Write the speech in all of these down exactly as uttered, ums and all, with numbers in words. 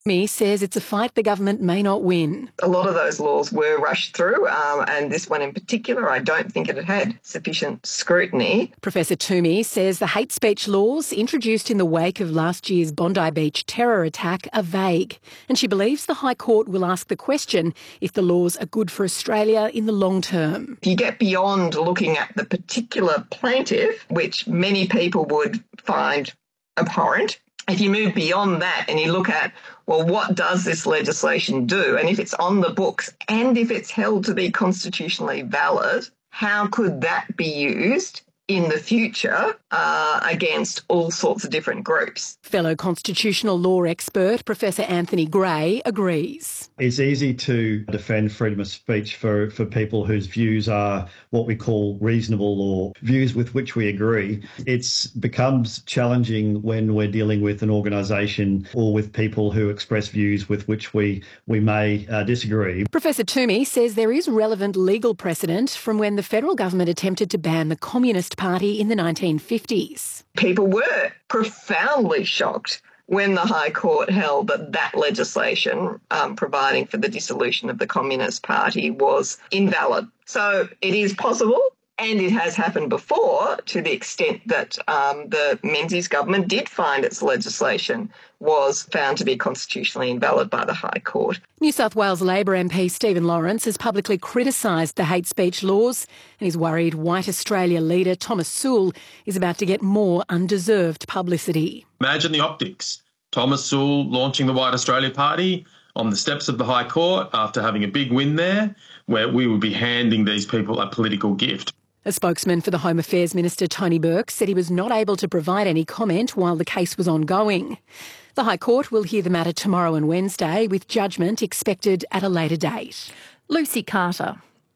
Me says it's a fight the government may not win. A lot of those laws were rushed through, um, and this one in particular, I don't think it had had sufficient scrutiny. Professor Toomey says the hate speech laws introduced in the wake of last year's Bondi Beach terror attack are vague, and she believes the High Court will ask the question if the laws are good for Australia in the long term. If you get beyond looking at the particular plaintiff, which many people would find abhorrent, if you move beyond that and you look at, well, what does this legislation do? And if it's on the books and if it's held to be constitutionally valid, how could that be used in the future uh, against all sorts of different groups? Fellow constitutional law expert Professor Anthony Gray agrees. It's easy to defend freedom of speech for, for people whose views are what we call reasonable or views with which we agree. It becomes challenging when we're dealing with an organisation or with people who express views with which we, we may uh, disagree. Professor Toomey says there is relevant legal precedent from when the federal government attempted to ban the Communist Party in the nineteen fifties. People were profoundly shocked when the High Court held that that legislation um, providing for the dissolution of the Communist Party was invalid. So it is possible, and it has happened before, to the extent that um, the Menzies government did find its legislation was found to be constitutionally invalid by the High Court. New South Wales Labor M P Stephen Lawrence has publicly criticised the hate speech laws and is worried White Australia leader Thomas Sewell is about to get more undeserved publicity. Imagine the optics. Thomas Sewell launching the White Australia Party on the steps of the High Court after having a big win there, where we would be handing these people a political gift. A spokesman for the Home Affairs Minister Tony Burke said he was not able to provide any comment while the case was ongoing. The High Court will hear the matter tomorrow and Wednesday, with judgment expected at a later date. Lucy Carter.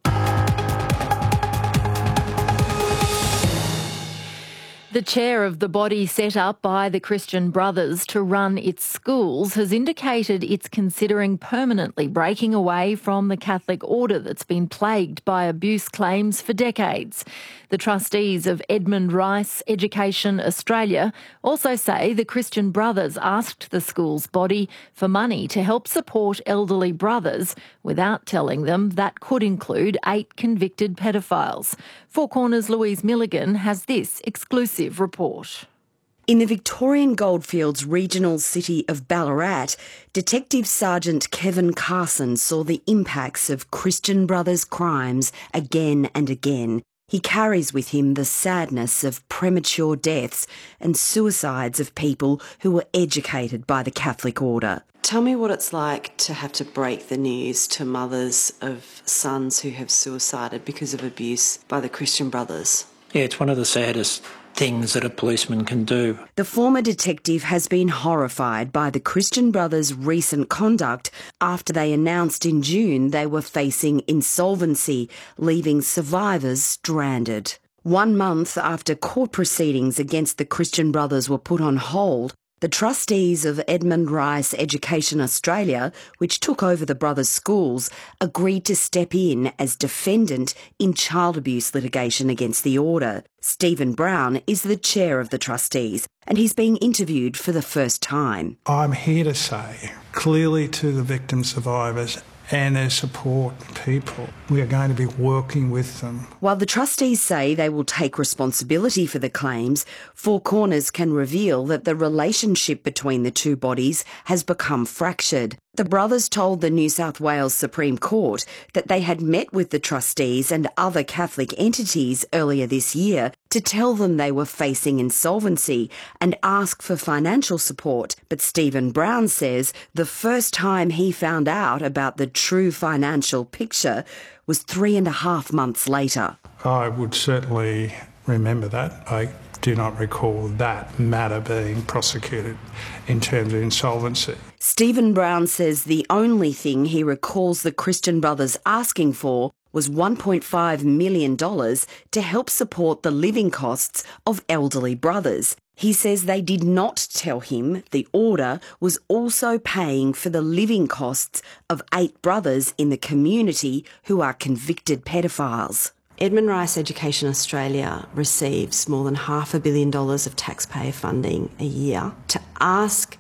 The chair of the body set up by the Christian Brothers to run its schools has indicated it's considering permanently breaking away from the Catholic order that's been plagued by abuse claims for decades. The trustees of Edmund Rice Education Australia also say the Christian Brothers asked the school's body for money to help support elderly brothers without telling them that could include eight convicted pedophiles. Four Corners' Louise Milligan has this exclusive report. In the Victorian Goldfields regional city of Ballarat, Detective Sergeant Kevin Carson saw the impacts of Christian Brothers' crimes again and again. He carries with him the sadness of premature deaths and suicides of people who were educated by the Catholic order. Tell me what it's like to have to break the news to mothers of sons who have suicided because of abuse by the Christian Brothers. Yeah, it's one of the saddest things that a policeman can do. The former detective has been horrified by the Christian Brothers' recent conduct after they announced in June they were facing insolvency, leaving survivors stranded. One month after court proceedings against the Christian Brothers were put on hold, the trustees of Edmund Rice Education Australia, which took over the brothers' schools, agreed to step in as defendant in child abuse litigation against the order. Stephen Brown is the chair of the trustees, and he's being interviewed for the first time. I'm here to say clearly to the victim survivors and their support people, we are going to be working with them. While the trustees say they will take responsibility for the claims, Four Corners can reveal that the relationship between the two bodies has become fractured. The brothers told the New South Wales Supreme Court that they had met with the trustees and other Catholic entities earlier this year to tell them they were facing insolvency and ask for financial support. But Stephen Brown says the first time he found out about the true financial picture was three and a half months later. I would certainly remember that. I do not recall that matter being prosecuted in terms of insolvency. Stephen Brown says the only thing he recalls the Christian Brothers asking for was one point five million dollars to help support the living costs of elderly brothers. He says they did not tell him the order was also paying for the living costs of eight brothers in the community who are convicted pedophiles. Edmund Rice Education Australia receives more than half a billion dollars of taxpayer funding a year to ask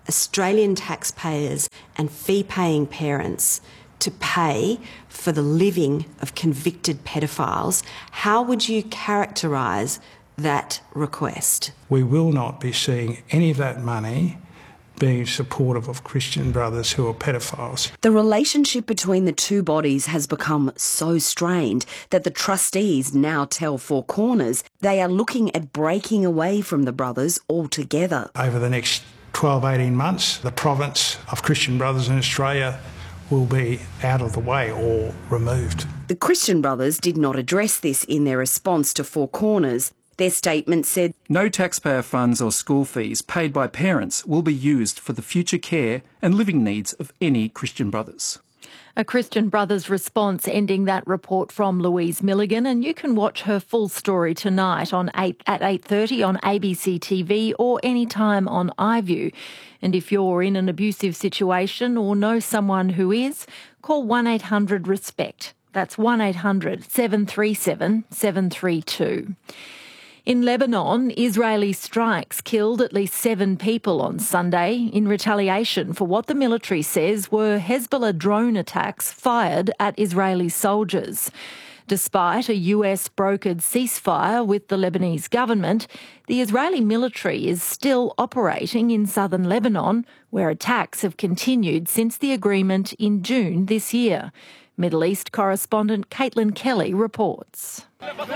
Australian taxpayers and fee-paying parents to pay for the living of convicted pedophiles, how would you characterise that request? We will not be seeing any of that money being supportive of Christian brothers who are pedophiles. The relationship between the two bodies has become so strained that the trustees now tell Four Corners they are looking at breaking away from the brothers altogether. Over the next twelve, eighteen months, the province of Christian Brothers in Australia will be out of the way or removed. The Christian Brothers did not address this in their response to Four Corners. Their statement said, "No taxpayer funds or school fees paid by parents will be used for the future care and living needs of any Christian Brothers." A Christian Brothers response ending that report from Louise Milligan, and you can watch her full story tonight on eight at eight thirty on A B C T V or anytime on iView. And if you're in an abusive situation or know someone who is, call one eight hundred RESPECT. That's one eight hundred seven three seven seven three two. In Lebanon, Israeli strikes killed at least seven people on Sunday in retaliation for what the military says were Hezbollah drone attacks fired at Israeli soldiers. Despite a U S-brokered ceasefire with the Lebanese government, the Israeli military is still operating in southern Lebanon, where attacks have continued since the agreement in June this year. Middle East correspondent Caitlin Kelly reports.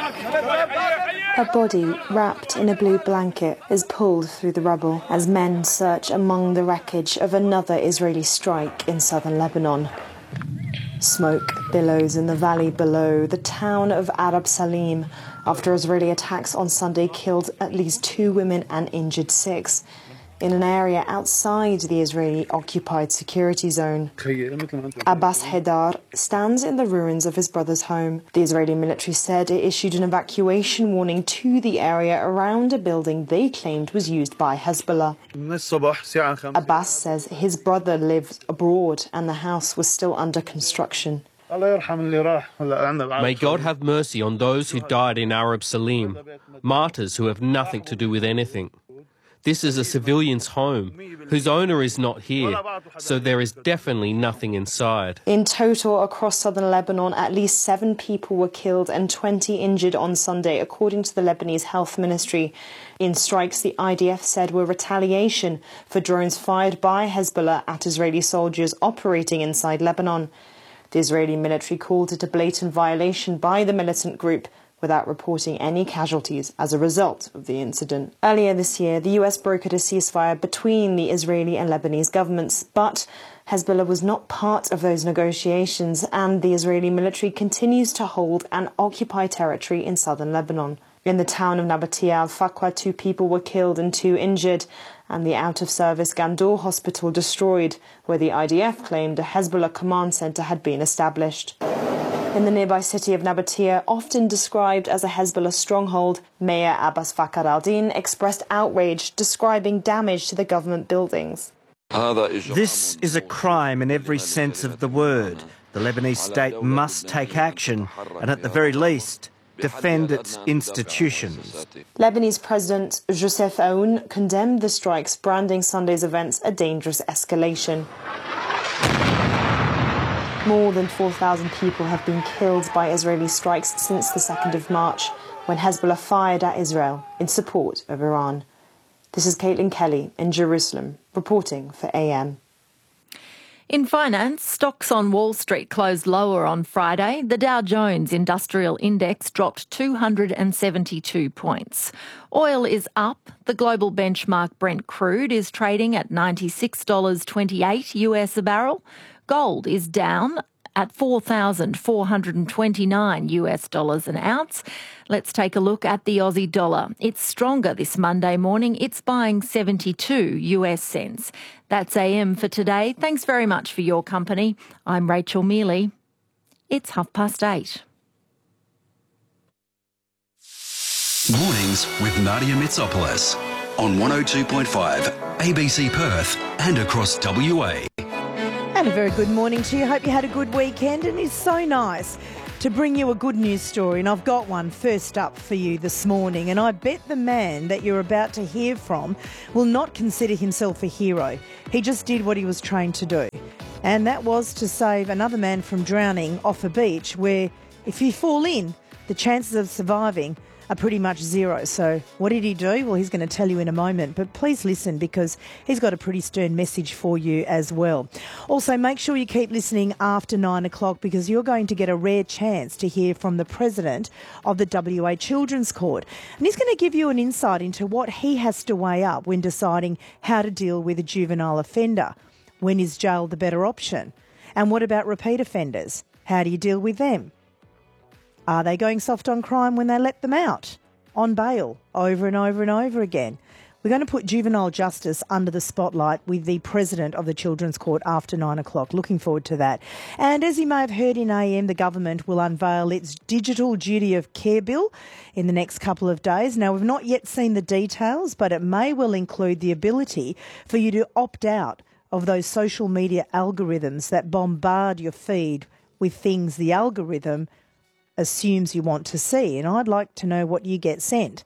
A body wrapped in a blue blanket is pulled through the rubble as men search among the wreckage of another Israeli strike in southern Lebanon. Smoke billows in the valley below the town of Arab Salim after Israeli attacks on Sunday killed at least two women and injured six in an area outside the Israeli-occupied security zone. Abbas Haidar stands in the ruins of his brother's home. The Israeli military said it issued an evacuation warning to the area around a building they claimed was used by Hezbollah. Abbas says his brother lived abroad and the house was still under construction. May God have mercy on those who died in Arab Salim, martyrs who have nothing to do with anything. This is a civilian's home, whose owner is not here, so there is definitely nothing inside. In total, across southern Lebanon, at least seven people were killed and twenty injured on Sunday, according to the Lebanese Health Ministry. In strikes, the I D F said were retaliation for drones fired by Hezbollah at Israeli soldiers operating inside Lebanon. The Israeli military called it a blatant violation by the militant group, without reporting any casualties as a result of the incident. Earlier this year, the U S brokered a ceasefire between the Israeli and Lebanese governments, but Hezbollah was not part of those negotiations, and the Israeli military continues to hold and occupy territory in southern Lebanon. In the town of Nabatia al-Fakwa, two people were killed and two injured, and the out-of-service Gandour hospital destroyed, where the I D F claimed a Hezbollah command centre had been established. In the nearby city of Nabatia, often described as a Hezbollah stronghold, Mayor Abbas Fakar al-Din expressed outrage, describing damage to the government buildings. This is a crime in every sense of the word. The Lebanese state must take action and, at the very least, defend its institutions. Lebanese President Youssef Aoun condemned the strikes, branding Sunday's events a dangerous escalation. More than four thousand people have been killed by Israeli strikes since the second of March, when Hezbollah fired at Israel in support of Iran. This is Caitlin Kelly in Jerusalem, reporting for A M. In finance, stocks on Wall Street closed lower on Friday. The Dow Jones Industrial Index dropped two hundred seventy-two points. Oil is up. The global benchmark Brent crude is trading at ninety-six dollars twenty-eight US a barrel. Gold is down at four thousand four hundred twenty-nine US dollars an ounce. Let's take a look at the Aussie dollar. It's stronger this Monday morning. It's buying seventy-two US cents. That's A M for today. Thanks very much for your company. I'm Rachel Mealy. It's half past eight. Mornings with Nadia Mitsopoulos on one oh two point five A B C Perth and across W A. And a very good morning to you. Hope you had a good weekend, and it's so nice to bring you a good news story, and I've got one first up for you this morning, and I bet the man that you're about to hear from will not consider himself a hero. He just did what he was trained to do, and that was to save another man from drowning off a beach where if you fall in, the chances of surviving are pretty much zero. So what did he do? Well, he's going to tell you in a moment, but please listen because he's got a pretty stern message for you as well. Also, make sure you keep listening after nine o'clock because you're going to get a rare chance to hear from the president of the W A Children's Court. And he's going to give you an insight into what he has to weigh up when deciding how to deal with a juvenile offender. When is jail the better option? And what about repeat offenders? How do you deal with them? Are they going soft on crime when they let them out on bail over and over and over again? We're going to put juvenile justice under the spotlight with the President of the Children's Court after nine o'clock. Looking forward to that. And as you may have heard in A M, the government will unveil its digital duty of care bill in the next couple of days. Now, we've not yet seen the details, but it may well include the ability for you to opt out of those social media algorithms that bombard your feed with things the algorithm assumes you want to see, and I'd like to know what you get sent.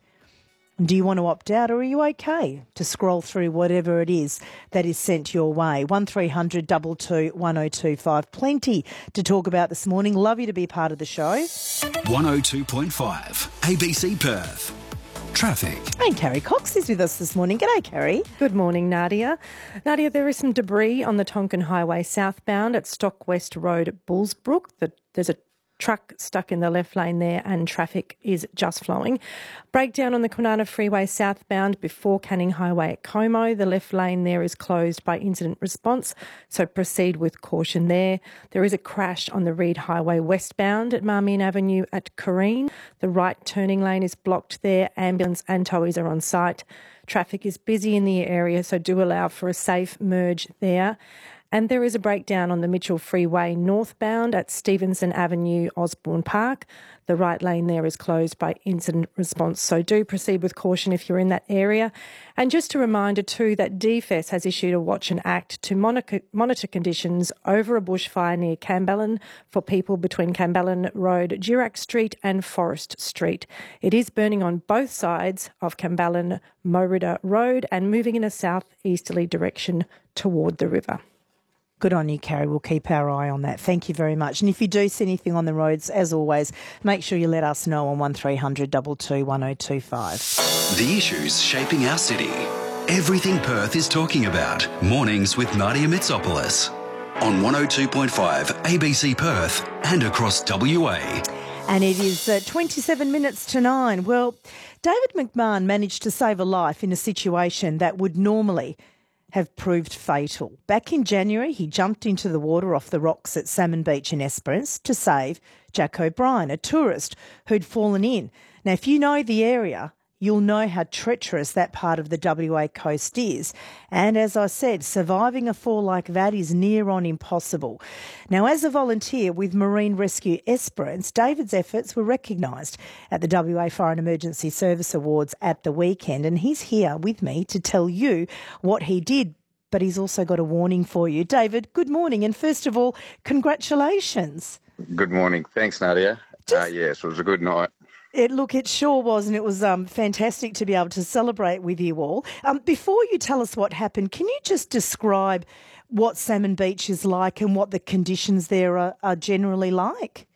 Do you want to opt out or are you okay to scroll through whatever it is that is sent your way? one three hundred two two one oh two five. Plenty to talk about this morning. Love you to be part of the show. one oh two point five A B C Perth. Traffic. And Carrie Cox is with us this morning. G'day, Carrie. Good morning, Nadia. Nadia, there is some debris on the Tonkin Highway southbound at Stock West Road at Bullsbrook. The, there's a truck stuck in the left lane there and traffic is just flowing. Breakdown on the Kwinana Freeway southbound before Canning Highway at Como. The left lane there is closed by incident response, so proceed with caution there. There is a crash on the Reed Highway westbound at Marmion Avenue at Corrine. The right turning lane is blocked there. Ambulance and towies are on site. Traffic is busy in the area, so do allow for a safe merge there. And there is a breakdown on the Mitchell Freeway northbound at Stevenson Avenue, Osborne Park. The right lane there is closed by incident response, so do proceed with caution if you're in that area. And just a reminder too that D F E S has issued a watch and act to monitor, monitor conditions over a bushfire near Cambellin for people between Cambellin Road, Durack Street and Forest Street. It is burning on both sides of Cambellin Morida Road and moving in a southeasterly direction toward the river. Good on you, Carrie. We'll keep our eye on that. Thank you very much. And if you do see anything on the roads, as always, make sure you let us know on one three hundred two two one oh two five. The issues shaping our city. Everything Perth is talking about. Mornings with Nadia Mitsopoulos. On one oh two point five A B C Perth and across W A. And it is uh, twenty-seven minutes to nine. Well, David McMahon managed to save a life in a situation that would normally have proved fatal. Back in January, he jumped into the water off the rocks at Salmon Beach in Esperance to save Jack O'Brien, a tourist who'd fallen in. Now, if you know the area, you'll know how treacherous that part of the W A coast is. And as I said, surviving a fall like that is near on impossible. Now, as a volunteer with Marine Rescue Esperance, David's efforts were recognised at the W A Fire and Emergency Service Awards at the weekend. And he's here with me to tell you what he did. But he's also got a warning for you. David, good morning. And first of all, congratulations. Good morning. Thanks, Nadia. Just- uh, yes, it was a good night. It, look, it sure was, and it was um, fantastic to be able to celebrate with you all. Um, before you tell us what happened, can you just describe what Salmon Beach is like and what the conditions there are, are generally like?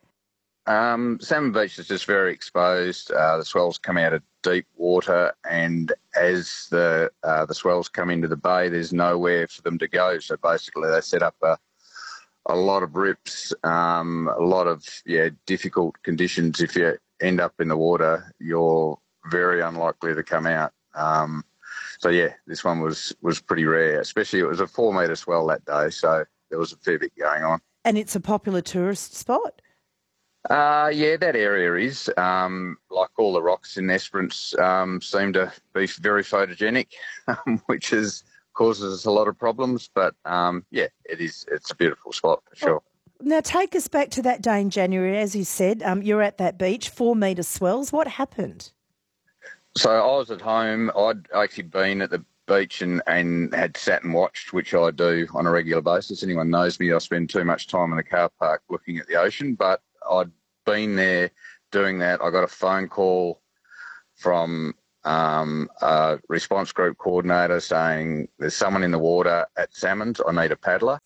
Um, Salmon Beach is just very exposed. Uh, the swells come out of deep water, and as the uh, the swells come into the bay, there's nowhere for them to go. So basically, they set up a a lot of rips, um, a lot of yeah difficult conditions. If you end up in the water, you're very unlikely to come out. Um, so yeah, this one was was pretty rare. Especially, it was a four metre swell that day, so there was a fair bit going on. And it's a popular tourist spot. Uh, yeah, that area is. Um, like all the rocks in Esperance um, seem to be very photogenic, which is causes us a lot of problems. But um, yeah, it is. It's a beautiful spot for sure. Now, take us back to that day in January. As you said, um, you're at that beach, four metre swells. What happened? So I was at home. I'd actually been at the beach and, and had sat and watched, which I do on a regular basis. Anyone knows me, I spend too much time in the car park looking at the ocean. But I'd been there doing that. I got a phone call from um, a response group coordinator saying there's someone in the water at Salmons. I need a paddler.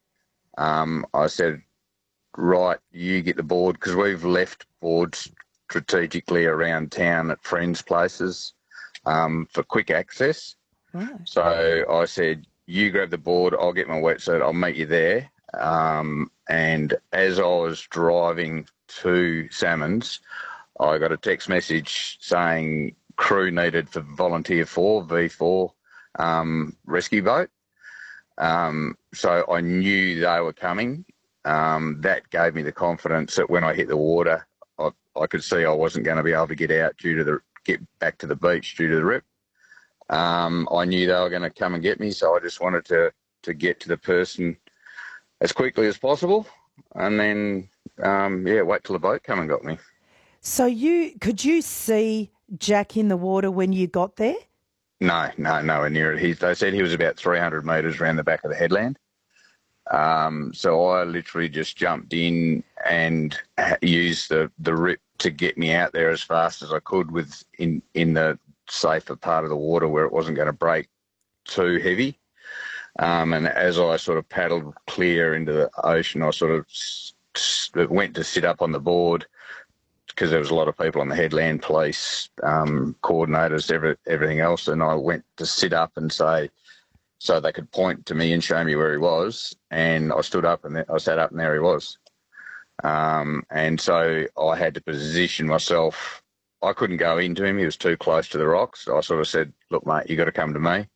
Um, I said, right, you get the board, because we've left boards strategically around town at friends' places um, for quick access. Right. So I said, you grab the board, I'll get my wetsuit, I'll meet you there. Um, and as I was driving to Salmons, I got a text message saying crew needed for Volunteer four, V four um, rescue boat. Um, so I knew they were coming. Um, that gave me the confidence that when I hit the water, I, I could see I wasn't going to be able to get out due to the get back to the beach due to the rip. Um, I knew they were going to come and get me, so I just wanted to to get to the person as quickly as possible, and then um, yeah, wait till the boat come and got me. So you could you see Jack in the water when you got there? No, no, nowhere near it. He, they said he was about three hundred metres around the back of the headland. Um, so I literally just jumped in and used the, the rip to get me out there as fast as I could with in, in the safer part of the water where it wasn't going to break too heavy. Um, and as I sort of paddled clear into the ocean, I sort of s- went to sit up on the board because there was a lot of people on the headland, police, um, coordinators, every, everything else. And I went to sit up and say, so they could point to me and show me where he was. And I stood up and I sat up and there he was. Um, and so I had to position myself. I couldn't go into him. He was too close to the rocks. I sort of said, look, mate, you got to come to me.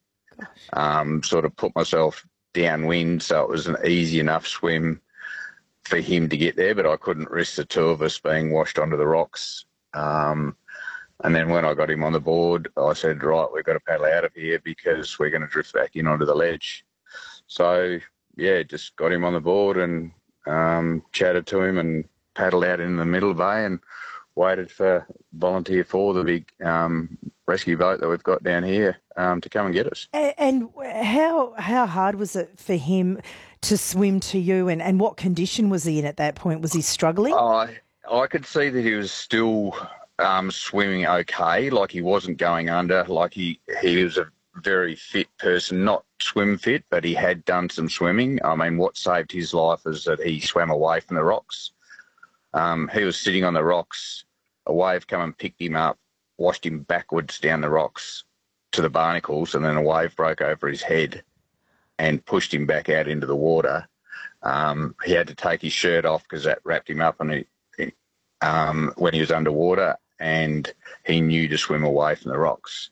Um, sort of put myself downwind so it was an easy enough swim for him to get there, but I couldn't risk the two of us being washed onto the rocks. Um, and then when I got him on the board, I said, right, we've got to paddle out of here because we're going to drift back in onto the ledge. So, yeah, just got him on the board and um, chatted to him and paddled out in the middle bay and waited for Volunteer four, the big um, rescue boat that we've got down here, um, to come and get us. And how how hard was it for him to swim to you, and, and what condition was he in at that point? Was he struggling? I I could see that he was still um, swimming okay, like he wasn't going under, like he, he was a very fit person, not swim fit, but he had done some swimming. I mean, what saved his life is that he swam away from the rocks. Um, he was sitting on the rocks, a wave came and picked him up, washed him backwards down the rocks to the barnacles, and then a wave broke over his head and pushed him back out into the water. Um, he had to take his shirt off because that wrapped him up and he, he, um, when he was underwater, and he knew to swim away from the rocks.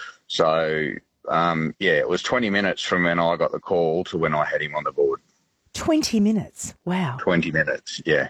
So, um, yeah, it was twenty minutes from when I got the call to when I had him on the board. twenty minutes? Wow. twenty minutes, yeah.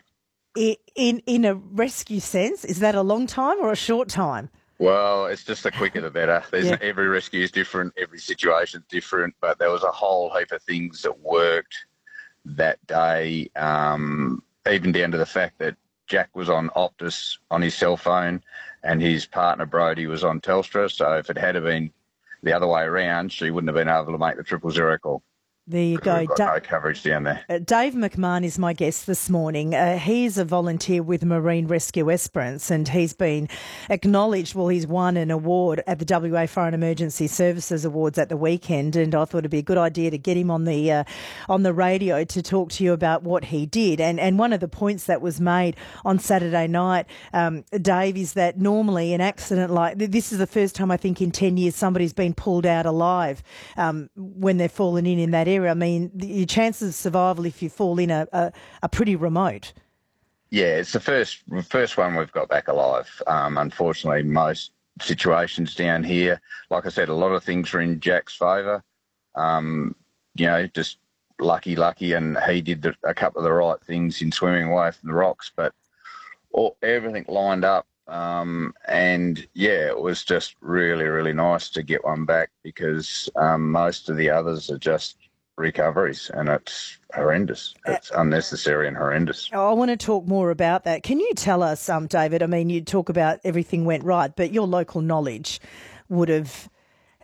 In in a rescue sense, is that a long time or a short time? Well, it's just the quicker the better. There's Yeah. Every rescue is different, every situation's different, but there was a whole heap of things that worked that day, um, even down to the fact that Jack was on Optus on his cell phone and his partner Brodie was on Telstra, so if it had been the other way around, she wouldn't have been able to make the triple zero call. There you go. We've got Da- no coverage down there. Uh, Dave McMahon is my guest this morning. Uh, he's a volunteer with Marine Rescue Esperance, and he's been acknowledged. Well, he's won an award at the W A Foreign Emergency Services Awards at the weekend, and I thought it'd be a good idea to get him on the uh, on the radio to talk to you about what he did. And and one of the points that was made on Saturday night, um, Dave, is that normally an accident like this is the first time I think in ten years somebody's been pulled out alive um, when they've fallen in in that area. I mean, the, your chances of survival if you fall in are, are, are pretty remote. Yeah, it's the first first one we've got back alive. Um, unfortunately, most situations down here, like I said, a lot of things are in Jack's favour. Um, you know, just lucky, lucky, and he did the, a couple of the right things in swimming away from the rocks, but all, everything lined up. Um, and yeah, it was just really, really nice to get one back because um, most of the others are just recoveries, and it's horrendous. It's unnecessary and horrendous. I want to talk more about that. Can you tell us, um, David, I mean, you talk about everything went right, but your local knowledge would have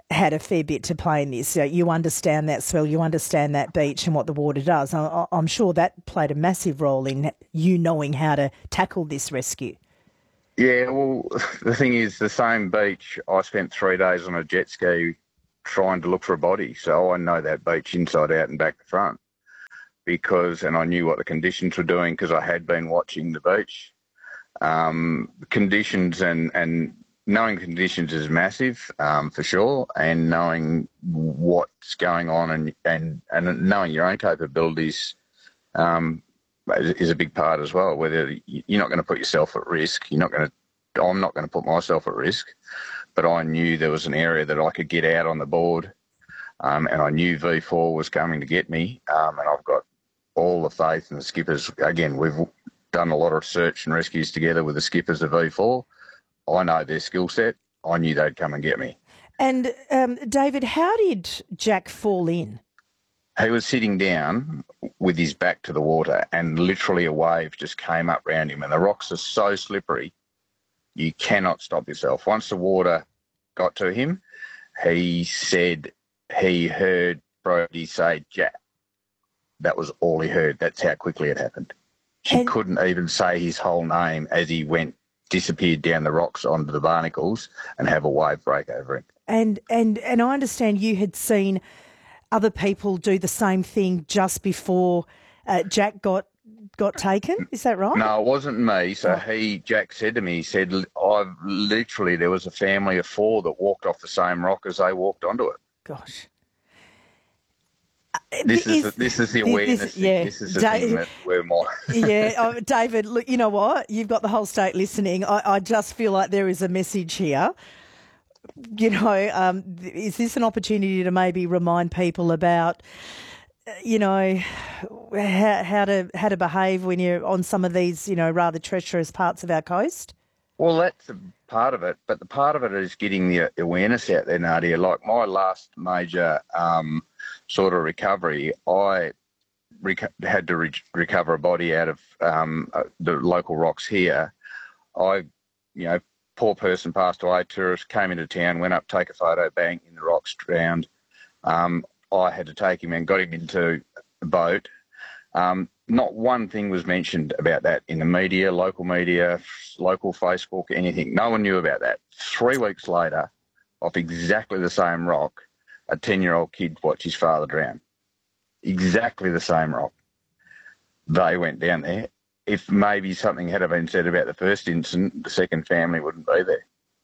had a fair bit to play in this. You understand that swell, you understand that beach and what the water does. I'm sure that played a massive role in you knowing how to tackle this rescue. Yeah, well, the thing is, the same beach, I spent three days on a jet ski trying to look for a body. So I know that beach inside out and back to front because, and I knew what the conditions were doing because I had been watching the beach. Um, conditions and, and knowing conditions is massive, um, for sure, and knowing what's going on and, and, and knowing your own capabilities um, is, is a big part as well, whether you're not going to put yourself at risk. You're not going to, I'm not going to put myself at risk, but I knew there was an area that I could get out on the board, um, and I knew V four was coming to get me, um, and I've got all the faith in the skippers. Again, we've done a lot of search and rescues together with the skippers of V four. I know their skill set. I knew they'd come and get me. And, um, David, how did Jack fall in? He was sitting down with his back to the water and literally a wave just came up round him, and the rocks are so slippery, you cannot stop yourself. Once the water got to him, he said he heard Brodie say, Jack. That was all he heard. That's how quickly it happened. She and- couldn't even say his whole name as he went, disappeared down the rocks onto the barnacles and have a wave break over him. And and and I understand you had seen other people do the same thing just before uh, Jack got got taken. Is that right? No, it wasn't me. So oh. he, Jack said to me, he said, I've literally, there was a family of four that walked off the same rock as they walked onto it. Gosh. This is, is the, this is the awareness. This, yeah. This is the Dave, thing that we're more. yeah, oh, David. Look, you know what? You've got the whole state listening. I, I just feel like there is a message here. You know, um, is this an opportunity to maybe remind people about, you know, how, how to how to behave when you're on some of these, you know, rather treacherous parts of our coast? Well, that's a part of it, but the part of it is getting the awareness out there, Nadia. Like my last major um, sort of recovery, I rec- had to re- recover a body out of um, uh, the local rocks here. I, you know, poor person passed away, tourist, came into town, went up, take a photo, bang, in the rocks, drowned. Um, I had to take him and got him into a boat. Um, not one thing was mentioned about that in the media, local media, local Facebook, anything. No one knew about that. Three weeks later, off exactly the same rock, a ten-year-old kid watched his father drown. Exactly the same rock. They went down there. If maybe something had been said about the first incident, the second family wouldn't be there.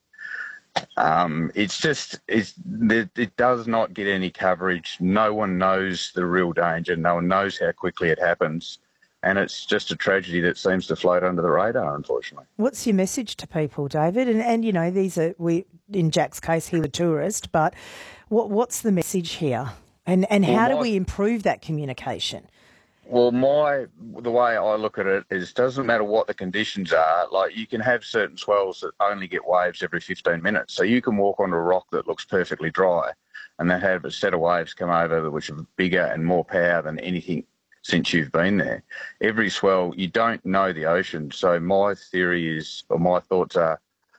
Um, it's just, it's, it does not get any coverage. No one knows the real danger. No one knows how quickly it happens. And it's just a tragedy that seems to float under the radar, unfortunately. What's your message to people, David? And, and you know, these are, we in Jack's case, he was a tourist, but what, what's the message here? And, and how well, my, do we improve that communication? Well, my the way I look at it is it doesn't matter what the conditions are. Like you can have certain swells that only get waves every fifteen minutes. So you can walk onto a rock that looks perfectly dry and then have a set of waves come over which are bigger and more power than anything since you've been there. Every swell, you don't know the ocean. So my theory is, or my thoughts are,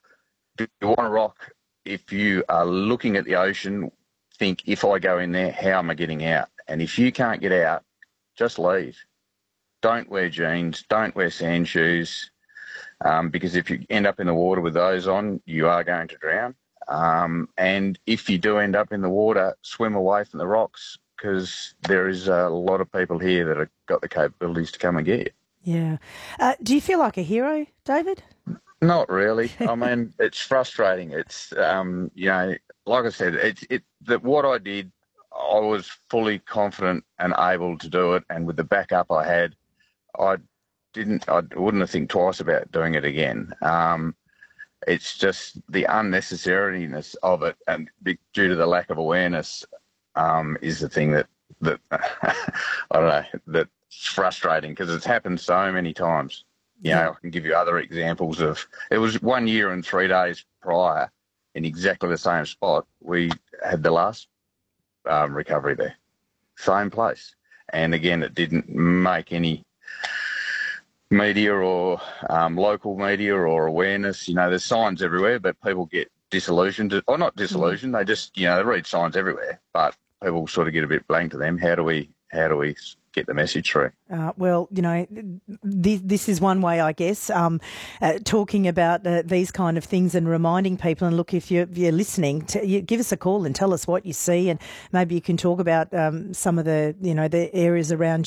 do you want a rock? If you are looking at the ocean, think, if I go in there, how am I getting out? And if you can't get out, just leave. Don't wear jeans. Don't wear sand shoes, um, because if you end up in the water with those on, you are going to drown. Um, and if you do end up in the water, swim away from the rocks because there is a lot of people here that have got the capabilities to come and get you. Yeah. Uh, do you feel like a hero, David? Not really. I mean, it's frustrating. It's, um, you know, like I said, it's it that what I did, I was fully confident and able to do it, and with the backup I had, I didn't, I wouldn't have think twice about doing it again. Um, it's just the unnecessariness of it, and due to the lack of awareness, um, is the thing that that I don't know, that's frustrating because it's happened so many times. You know, I can give you other examples of. It was one year and three days prior, in exactly the same spot, we had the last. Um, recovery there, same place, and again it didn't make any media or um, local media or awareness. You know, there's signs everywhere, but people get disillusioned, or not disillusioned, they just, you know, they read signs everywhere, but people sort of get a bit blank to them. How do we, how do we get the message through? Uh, well, you know, this, this is one way, I guess, um, uh, talking about uh, these kind of things and reminding people. And look, if you're, if you're listening, to, you give us a call and tell us what you see, and maybe you can talk about um, some of the, you know, the areas around